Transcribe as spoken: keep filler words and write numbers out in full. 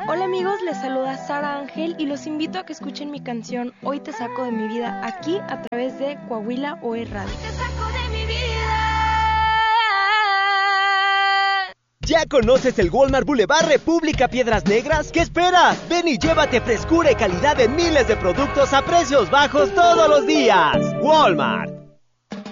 Hola amigos, les saluda Sara Ángel y los invito a que escuchen mi canción Hoy te saco de mi vida aquí a través de Coahuila O E Radio. Hoy te saco de mi vida. ¿Ya conoces el Walmart Boulevard República Piedras Negras? ¿Qué esperas? Ven y llévate frescura y calidad en miles de productos a precios bajos todos los días. Walmart.